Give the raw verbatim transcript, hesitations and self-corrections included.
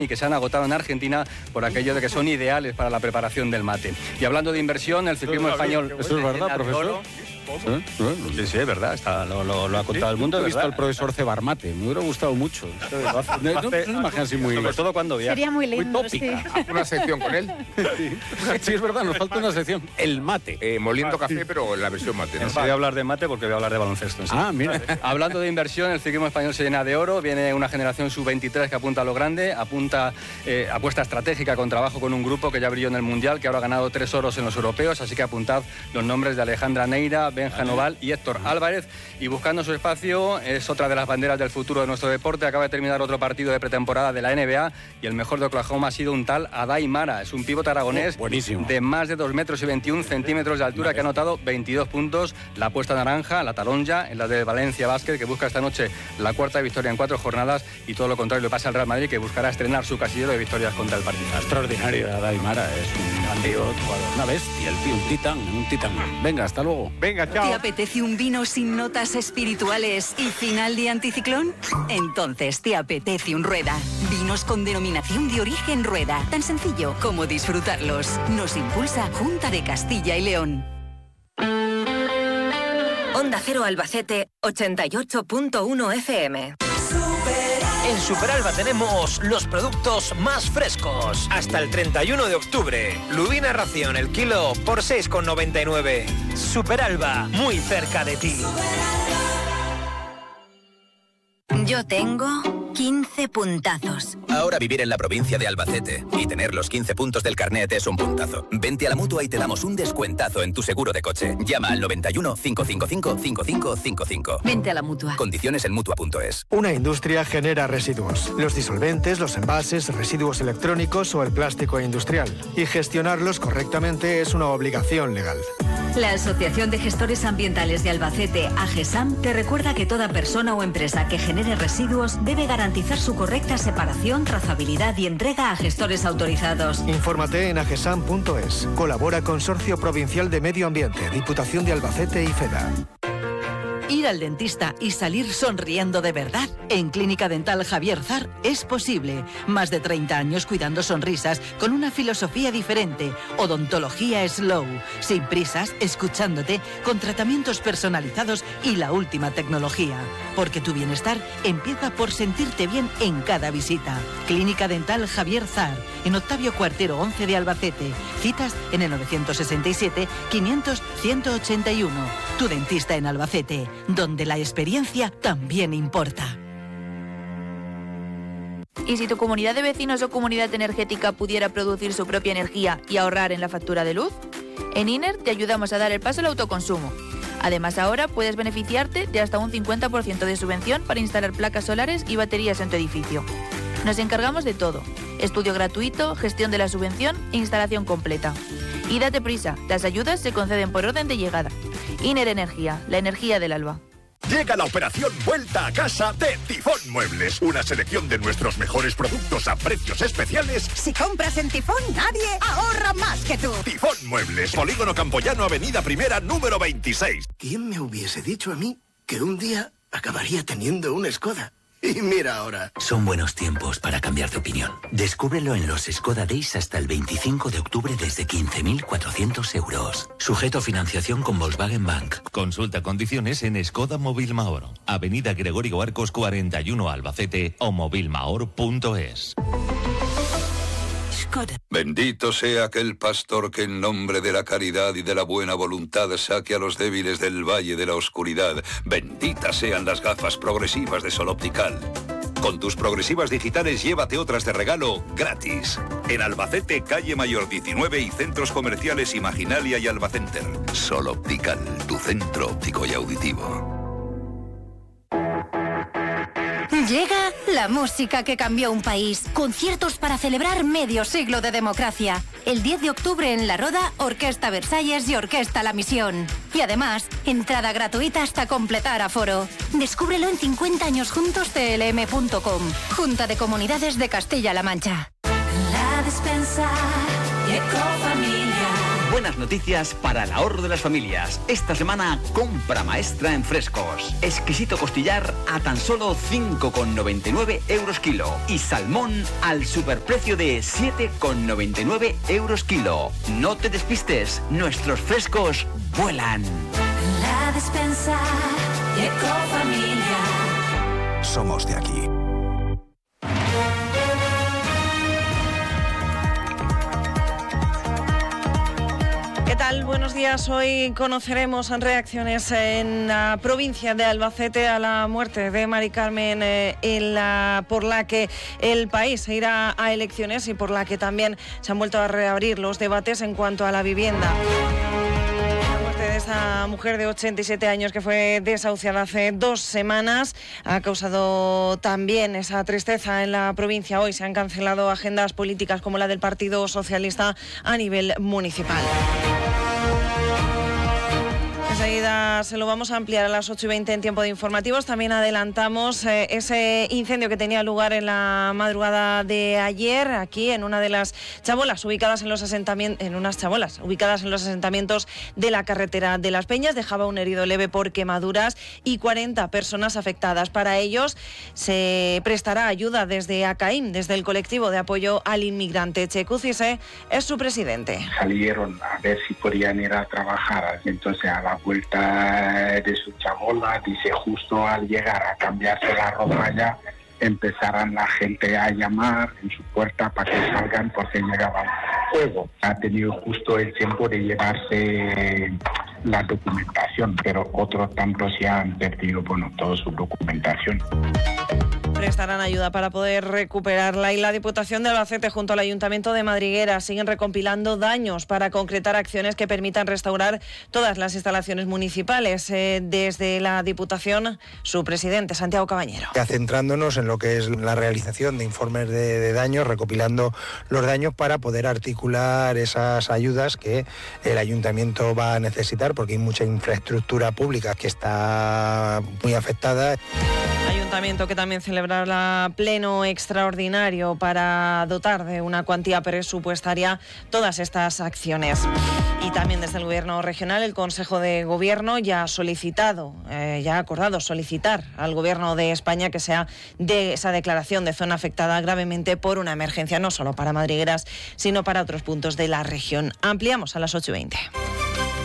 y que se han agotado en Argentina por aquello de que son ideales para la preparación del mate. Y hablando de inversión, el ciclismo español... ¿Eso es verdad, profesor? ¿Eh? Sí, sí, es verdad, está, lo, lo, lo ha contado ¿Sí? el mundo. He visto verdad. al profesor Cebarmate, me hubiera gustado mucho. No, no, no se imagina así muy... Sobre todo cuando viaja. Sería muy lindo, muy tópica. sí. Una sección con él. Sí. Sí, es verdad, nos falta una sección. El mate. Eh, moliendo café, sí. Pero la versión mate, ¿no? No voy a hablar de mate porque voy a hablar de baloncesto. ¿Sí? Ah, mira. Hablando de inversión, el ciclismo español se llena de oro. Viene una generación sub veintitrés que apunta a lo grande, apunta eh, apuesta estratégica con trabajo con un grupo que ya brilló en el Mundial, que ahora ha ganado tres oros en los europeos. Así que apuntad los nombres de Alejandra Neira, Benja Noval y Héctor Álvarez. Y buscando su espacio, es otra de las banderas del futuro de nuestro deporte. Acaba de terminar otro partido de pretemporada de la N B A y el mejor de Oklahoma ha sido un tal Adai Mara. Es un pívot aragonés oh, de más de dos metros y veintiún centímetros de altura, que ha anotado veintidós puntos. La apuesta naranja, la taronja, en la de Valencia Basket, que busca esta noche la cuarta victoria en cuatro jornadas, y todo lo contrario le pasa al Real Madrid, que buscará estrenar su casillero de victorias contra el Partizan. Extraordinario, Adai Mara, es un pívot, una bestia, el tío, un titán, un titán. Venga, hasta luego. Venga, chao. ¿Te apetece un vino sin notas espirituales y final de anticiclón? Entonces te apetece un Rueda. Vinos con denominación de origen Rueda. Tan sencillo como disfrutarlos. Nos impulsa Junta de Castilla y León. Onda Cero Albacete, ochenta y ocho punto uno F M. En Superalba tenemos los productos más frescos. Hasta el treinta y uno de octubre. Lubina ración el kilo por seis con noventa y nueve. Superalba, muy cerca de ti. Yo tengo quince puntazos. Ahora vivir en la provincia de Albacete y tener los quince puntos del carnet es un puntazo. Vente a la Mutua y te damos un descuentazo en tu seguro de coche. Llama al noventa y uno, cinco cinco cinco, cinco cinco cinco cinco. Vente a la Mutua. Condiciones en Mutua punto es. Una industria genera residuos. Los disolventes, los envases, residuos electrónicos o el plástico industrial. Y gestionarlos correctamente es una obligación legal. La Asociación de Gestores Ambientales de Albacete, AGESAM, te recuerda que toda persona o empresa que genere residuos debe garantizar su correcta separación, trazabilidad y entrega a gestores autorizados. Infórmate en agesam punto es. Colabora Consorcio Provincial de Medio Ambiente, Diputación de Albacete y FEDA. Ir al dentista y salir sonriendo de verdad. En Clínica Dental Javier Zar es posible. Más de treinta años cuidando sonrisas con una filosofía diferente. Odontología slow, sin prisas, escuchándote, con tratamientos personalizados y la última tecnología. Porque tu bienestar empieza por sentirte bien en cada visita. Clínica Dental Javier Zar, en Octavio Cuartero once de Albacete. Citas en el novecientos sesenta y siete, quinientos, ciento ochenta y uno. Tu dentista en Albacete, donde la experiencia también importa. ¿Y si tu comunidad de vecinos o comunidad energética pudiera producir su propia energía y ahorrar en la factura de luz? En INER te ayudamos a dar el paso al autoconsumo. Además, ahora puedes beneficiarte de hasta un cincuenta por ciento de subvención para instalar placas solares y baterías en tu edificio. Nos encargamos de todo: estudio gratuito, gestión de la subvención e instalación completa. Y date prisa, las ayudas se conceden por orden de llegada. INER Energía, la energía del alba. Llega la operación Vuelta a Casa de Tifón Muebles. Una selección de nuestros mejores productos a precios especiales. Si compras en Tifón, nadie ahorra más que tú. Tifón Muebles, Polígono Campoyano, Avenida Primera, número veintiséis. ¿Quién me hubiese dicho a mí que un día acabaría teniendo una Skoda? Y mira ahora. Son buenos tiempos para cambiar de opinión. Descúbrelo en los Skoda Days hasta el veinticinco de octubre desde quince mil cuatrocientos euros. Sujeto a financiación con Volkswagen Bank. Consulta condiciones en Skoda Mobilmahor. Avenida Gregorio Arcos cuarenta y uno Albacete o mobilmahor punto es. Bendito sea aquel pastor que en nombre de la caridad y de la buena voluntad saque a los débiles del valle de la oscuridad. Benditas sean las gafas progresivas de Sol Optical. Con tus progresivas digitales llévate otras de regalo gratis. En Albacete, calle Mayor diecinueve y centros comerciales Imaginalia y Albacenter. Sol Optical, tu centro óptico y auditivo. Llega la música que cambió un país. Conciertos para celebrar medio siglo de democracia. El diez de octubre en La Roda, Orquesta Versalles y Orquesta La Misión. Y además, entrada gratuita hasta completar aforo. Descúbrelo en cincuenta años juntos T L M punto com. Junta de Comunidades de Castilla-La Mancha. La despensa, Ecofamilia. Buenas noticias para el ahorro de las familias. Esta semana, compra maestra en frescos. Exquisito costillar a tan solo cinco con noventa y nueve euros kilo. Y salmón al superprecio de siete con noventa y nueve euros kilo. No te despistes, nuestros frescos vuelan. La despensa Ecofamilia. Somos de aquí. ¿Qué tal? Buenos días. Hoy conoceremos reacciones en la provincia de Albacete a la muerte de Mari Carmen, eh, en la, por la que el país se irá a elecciones y por la que también se han vuelto a reabrir los debates en cuanto a la vivienda. La muerte de esa mujer de ochenta y siete años que fue desahuciada hace dos semanas ha causado también esa tristeza en la provincia. Hoy se han cancelado agendas políticas como la del Partido Socialista a nivel municipal. Enseguida se lo vamos a ampliar a las ocho y veinte en tiempo de informativos. También adelantamos eh, ese incendio que tenía lugar en la madrugada de ayer, aquí en una de las chabolas ubicadas en los asentamientos, en unas chabolas ubicadas en los asentamientos de la carretera de Las Peñas. Dejaba un herido leve por quemaduras y cuarenta personas afectadas. Para ellos se prestará ayuda desde ACAIM, desde el colectivo de apoyo al inmigrante. Checu Cise es su presidente. Salieron a ver si podían ir a trabajar, entonces a la vuelta de su chabola, dice, justo al llegar a cambiarse la ropa ya, empezarán la gente a llamar en su puerta para que salgan porque llegaba fuego. Ha tenido justo el tiempo de llevarse la documentación, pero otros tantos ya han perdido, bueno, toda su documentación. Prestarán ayuda para poder recuperarla y la Diputación de Albacete junto al Ayuntamiento de Madriguera siguen recompilando daños para concretar acciones que permitan restaurar todas las instalaciones municipales. Eh, desde la Diputación, su presidente, Santiago Cabañero. Centrándonos en lo que es la realización de informes de, de daños, recopilando los daños para poder articular esas ayudas que el Ayuntamiento va a necesitar, porque hay mucha infraestructura pública que está muy afectada. Ayuntamiento que también celebrará pleno extraordinario para dotar de una cuantía presupuestaria todas estas acciones. Y también desde el Gobierno regional, el Consejo de Gobierno ya ha solicitado, eh, ya ha acordado solicitar al Gobierno de España que sea de esa declaración de zona afectada gravemente por una emergencia, no solo para madrigueras, sino para otros puntos de la región. Ampliamos a las ocho y veinte.